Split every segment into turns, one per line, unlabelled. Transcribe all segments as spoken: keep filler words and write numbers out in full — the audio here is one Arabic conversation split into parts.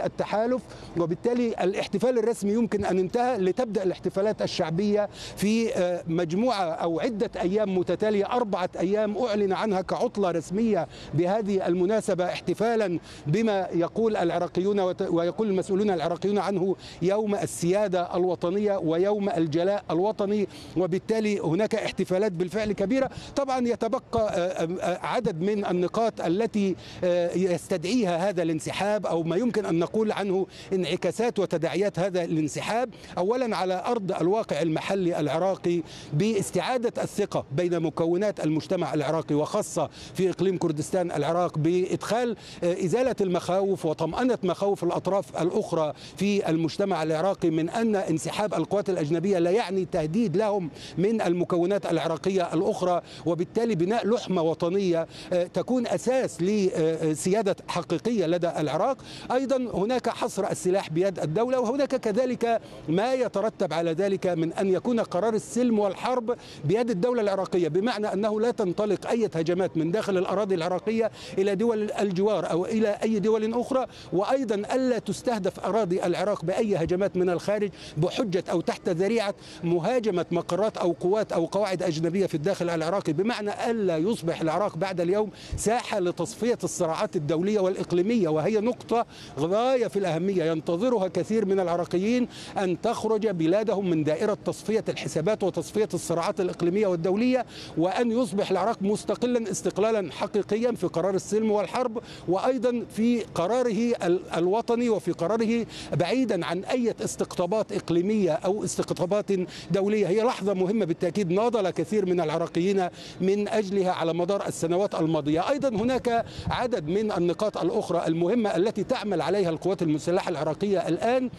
التحالف، وبالتالي الاحتفال الرسمي يمكن أن انتهى لتبدأ الاحتفالات الشعبية في مجموعة أو عدة أيام متتالية، أربعة أيام أعلن عنها كعطلة رسمية بهذه المناسبة، احتفالا بما يقول العراقيون ويقول المسؤولون العراقيون عنه يوم السيادة الوطنية ويوم الجلاء الوطني. وبالتالي هناك احتفالات بالفعل كبيرة. طبعا يتبقى عدد من النقاط التي يستدعيها هذا الانسحاب أو ما يمكن أن نقول عنه انعكاسات وتداعيات هذا الانسحاب. أولا على أرض الواقع المحلي العراقي باستعادة الثقة بين مكونات المجتمع العراقي وخاصة في إقليم كردستان العراق، بإدخال إزالة المخاوف وطمأنة مخاوف الأطراف الأخرى في المجتمع العراقي من أن انسحاب القوات الأجنبية لا يعني تهديد لهم من المكونات العراقية الأخرى، وبالتالي بناء لحمة وطنية تكون أساس لسيادة حقيقية لدى العراق. أيضا هناك حصر السلاح بيد الدولة، وهناك كذلك ما يترتب على ذلك من أن يكون قرار السلم والحرب بيد الدولة العراقية، بمعنى أنه لا تنطلق أي هجمات من داخل الأراضي العراقية إلى دول الجوار أو إلى أي دول أخرى، وأيضا ألا تستهدف أراضي العراق بأي هجمات من الخارج بحجة أو تحت ذريعة مهاجمة مقرات أو قوات أو قواعد أجنبية في الداخل العراقي، بمعنى ألا يصبح العراق بعد اليوم ساحة لتصفية الصراعات الدولية والإقليمية، وهي نقطة غاية في الأهمية ينتظرها كثير من العراقيين، أن تخرج بلادهم من دائرة تصفية الحسابات وتصفية الصراعات الإقليمية والدولية، وأن يصبح العراق مستقلا استقلالا حقيقيا في قرار السلم والحرب، وأيضا في قراره الوطني وفي قراره بعيدا عن أي استقطابات إقليمية أو استقطابات دولية. هي لحظة مهمة بالتأكيد ناضل كثير من العراقيين من أجلها على مدار السنوات الماضية. أيضا هناك عدد من النقاط الأخرى المهمة التي تعمل عليها القوات المسلحة العراقية الآن،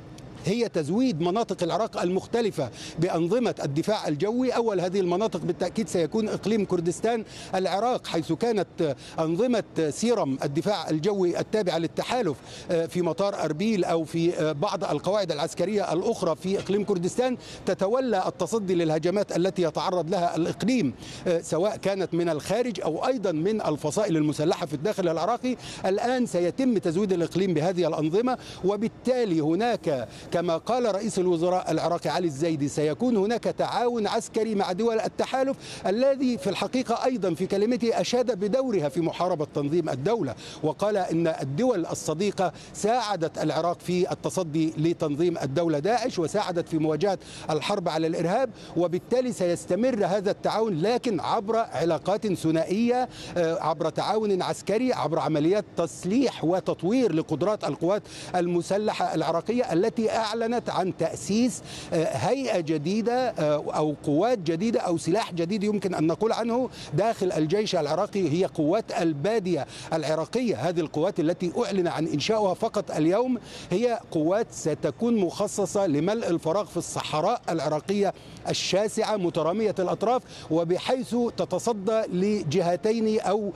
هي تزويد مناطق العراق المختلفة بأنظمة الدفاع الجوي. أول هذه المناطق بالتأكيد سيكون إقليم كردستان العراق، حيث كانت أنظمة سيرم الدفاع الجوي التابعة للتحالف في مطار أربيل أو في بعض القواعد العسكرية الأخرى في إقليم كردستان تتولى التصدي للهجمات التي يتعرض لها الإقليم، سواء كانت من الخارج أو أيضا من الفصائل المسلحة في الداخل العراقي. الآن سيتم تزويد الإقليم بهذه الأنظمة، وبالتالي هناك كما قال رئيس الوزراء العراقي علي الزيدي سيكون هناك تعاون عسكري مع دول التحالف، الذي في الحقيقة أيضا في كلمته أشاد بدورها في محاربة تنظيم الدولة، وقال إن الدول الصديقة ساعدت العراق في التصدي لتنظيم الدولة داعش وساعدت في مواجهة الحرب على الإرهاب، وبالتالي سيستمر هذا التعاون لكن عبر علاقات ثنائية، عبر تعاون عسكري، عبر عمليات تسليح وتطوير لقدرات القوات المسلحة العراقية التي أعلنت عن تأسيس هيئة جديدة أو قوات جديدة أو سلاح جديد يمكن أن نقول عنه داخل الجيش العراقي، هي قوات البادية العراقية. هذه القوات التي أعلن عن إنشاؤها فقط اليوم هي قوات ستكون مخصصة لملء الفراغ في الصحراء العراقية الشاسعة مترامية الأطراف، وبحيث تتصدى لجهتين أو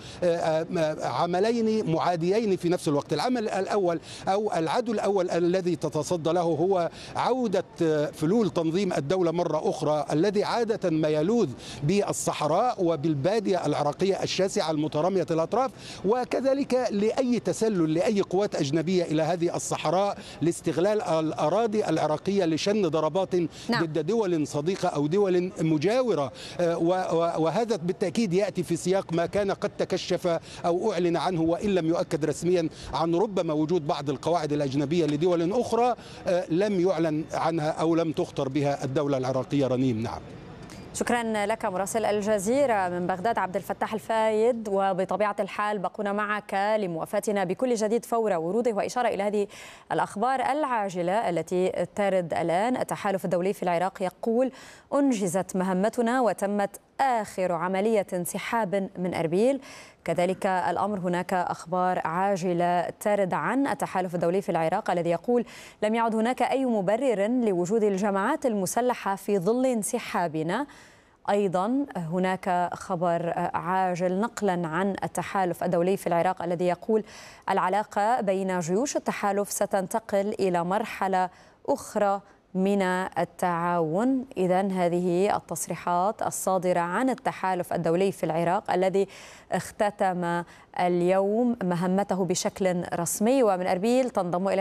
عملين معاديين في نفس الوقت. العمل الأول أو العدو الأول الذي تتصدى له هو عودة فلول تنظيم الدولة مرة أخرى الذي عادة ما يلوذ بالصحراء وبالبادية العراقية الشاسعة المترامية الأطراف، وكذلك لأي تسلل لأي قوات أجنبية إلى هذه الصحراء لاستغلال الأراضي العراقية لشن ضربات نعم. ضد دول صديقة أو دول مجاورة، وهذا بالتأكيد يأتي في سياق ما كان قد تكشف أو أعلن عنه وإن لم يؤكد رسميا عن ربما وجود بعض القواعد الأجنبية لدول أخرى لم يعلن عنها أو لم تخطر بها الدولة العراقية. رنيم. نعم،
شكرا لك مراسل الجزيرة من بغداد عبد الفتاح الفايد، وبطبيعة الحال بقونا معك لموافاتنا بكل جديد فور وروده، وإشارة إلى هذه الأخبار العاجلة التي ترد الآن. التحالف الدولي في العراق يقول أنجزت مهمتنا وتمت آخر عملية انسحاب من أربيل. كذلك الأمر هناك أخبار عاجلة ترد عن التحالف الدولي في العراق الذي يقول لم يعد هناك أي مبرر لوجود الجماعات المسلحة في ظل انسحابنا. أيضا هناك خبر عاجل نقلا عن التحالف الدولي في العراق الذي يقول العلاقة بين جيوش التحالف ستنتقل إلى مرحلة أخرى من التعاون. إذن هذه التصريحات الصادرة عن التحالف الدولي في العراق الذي اختتم اليوم مهمته بشكل رسمي. ومن أربيل تنضم إلى